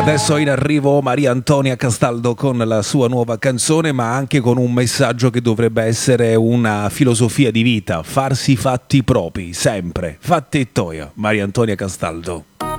Adesso in arrivo Maria Antonia Castaldo con la sua nuova canzone, ma anche con un messaggio che dovrebbe essere una filosofia di vita: farsi i fatti propri, sempre. Fatti toia, Maria Antonia Castaldo.